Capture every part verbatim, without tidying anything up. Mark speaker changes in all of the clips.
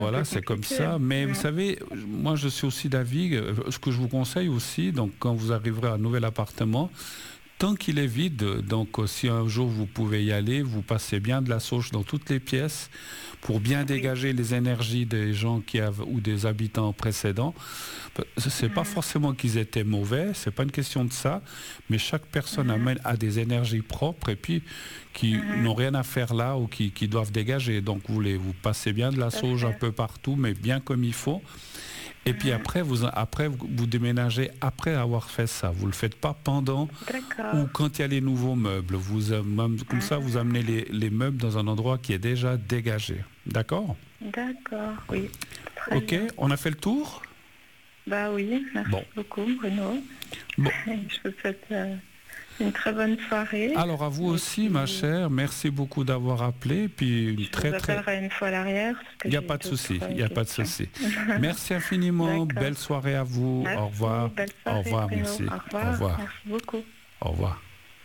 Speaker 1: un peu
Speaker 2: Voilà, c'est comme
Speaker 1: compliqué.
Speaker 2: ça. Mais vous
Speaker 1: Ouais.
Speaker 2: savez, moi je suis aussi d'avis, euh, ce que je vous conseille aussi, donc quand vous arriverez à un nouvel appartement, tant qu'il est vide, donc euh, si un jour vous pouvez y aller, vous passez bien de la sauge dans toutes les pièces pour bien
Speaker 1: Oui.
Speaker 2: dégager les énergies des gens qui avaient ou des habitants précédents. C'est pas
Speaker 1: Mhm.
Speaker 2: forcément qu'ils étaient mauvais, c'est pas une question de ça, mais chaque personne
Speaker 1: Mhm.
Speaker 2: amène a des énergies propres et puis qui
Speaker 1: Mhm.
Speaker 2: n'ont rien à faire là ou qui, qui doivent dégager. Donc vous les vous passez bien de la
Speaker 1: Tout à
Speaker 2: sauge un
Speaker 1: fait.
Speaker 2: peu partout, mais bien comme il faut. Et puis
Speaker 1: Mhm.
Speaker 2: après, vous, après, vous, vous déménagez après avoir fait ça. Vous ne le faites pas pendant ou
Speaker 1: D'accord.
Speaker 2: quand il y a les nouveaux meubles. Vous, euh, comme ça, vous amenez
Speaker 1: Mhm.
Speaker 2: les, les meubles dans un endroit qui est déjà dégagé. D'accord?
Speaker 1: D'accord, oui. Très
Speaker 2: Ok,
Speaker 1: bien.
Speaker 2: on a fait le tour?
Speaker 1: Bah oui, merci
Speaker 2: Bon.
Speaker 1: beaucoup, Bruno.
Speaker 2: Bon.
Speaker 1: Et je vous souhaite euh, une très bonne soirée.
Speaker 2: Alors à vous
Speaker 1: Et
Speaker 2: aussi, ma
Speaker 1: puis,
Speaker 2: chère, merci beaucoup d'avoir appelé. Puis une
Speaker 1: je
Speaker 2: très
Speaker 1: vous
Speaker 2: très...
Speaker 1: appellerai une fois à l'arrière parce que
Speaker 2: Il n'y a
Speaker 1: j'ai
Speaker 2: pas de
Speaker 1: d'autres
Speaker 2: souci, il
Speaker 1: euh,
Speaker 2: n'y a pas de
Speaker 1: questions.
Speaker 2: souci. Merci infiniment,
Speaker 1: D'accord.
Speaker 2: belle soirée à vous. Au
Speaker 1: Merci,
Speaker 2: revoir.
Speaker 1: belle
Speaker 2: Au
Speaker 1: soirée,
Speaker 2: revoir,
Speaker 1: Bruno.
Speaker 2: merci.
Speaker 1: Au
Speaker 2: Au
Speaker 1: revoir.
Speaker 2: revoir.
Speaker 1: Merci beaucoup.
Speaker 2: Au revoir.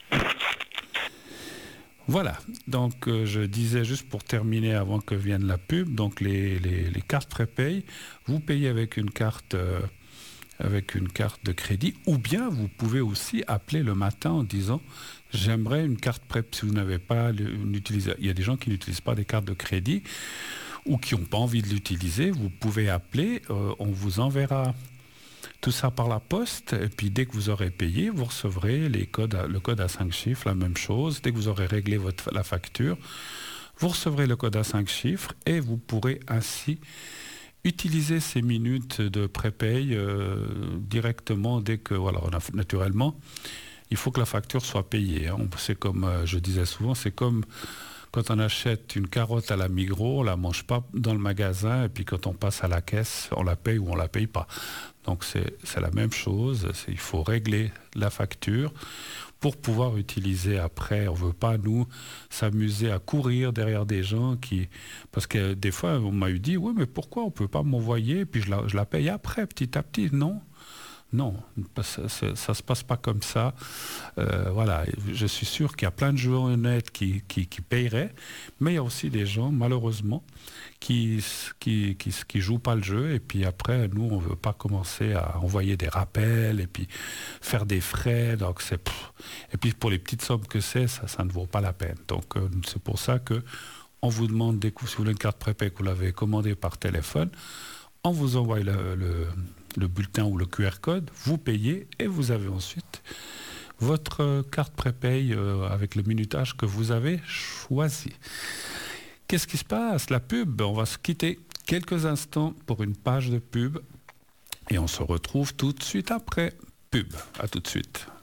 Speaker 2: Voilà, donc euh, je disais juste pour terminer avant que vienne la pub, donc les, les, les cartes prépay, vous payez avec une carte euh, avec une carte de crédit, ou bien vous pouvez aussi appeler le matin en disant j'aimerais une carte prép. Si vous n'avez pas une utilisation, il y a des gens qui n'utilisent pas des cartes de crédit ou qui n'ont pas envie de l'utiliser, vous pouvez appeler, euh, on vous enverra tout ça par la poste, et puis dès que vous aurez payé, vous recevrez les codes à- le code à cinq chiffres, la même chose. Dès que vous aurez réglé votre, la facture, vous recevrez le code à cinq chiffres et vous pourrez ainsi utiliser ces minutes de prépay euh, directement dès que, voilà, on a- naturellement, il faut que la facture soit payée. Hein. C'est comme, euh, je disais souvent, c'est comme quand on achète une carotte à la Migros, on la mange pas dans le magasin, et puis quand on passe à la caisse, on la paye ou on la paye pas. Donc c'est c'est la même chose, c'est- il faut régler la facture pour pouvoir utiliser après. On veut pas, nous, s'amuser à courir derrière des gens qui... Parce que des fois, on m'a eu dit, oui, mais pourquoi on peut pas m'envoyer, puis je la, je la paye après, petit à petit. Non. Non, ça, ça, ça se passe pas comme ça. Euh, voilà, je suis sûr qu'il y a plein de joueurs honnêtes qui, qui, qui paieraient, mais il y a aussi des gens, malheureusement, qui qui, qui, qui jouent pas le jeu. Et puis après, nous, on veut pas commencer à envoyer des rappels et puis faire des frais. Donc c'est pff. Et puis pour les petites sommes que c'est, ça, ça ne vaut pas la peine. Donc euh, c'est pour ça que on vous demande, dès que si vous voulez une carte prépay que vous l'avez commandée par téléphone, on vous envoie le, le, le bulletin ou le Q R code, vous payez et vous avez ensuite votre euh, carte prépay euh, avec le minutage que vous avez choisi. Qu'est-ce qui se passe? La pub, on va se quitter quelques instants pour une page de pub et on se retrouve tout de suite après. Pub, à tout de suite.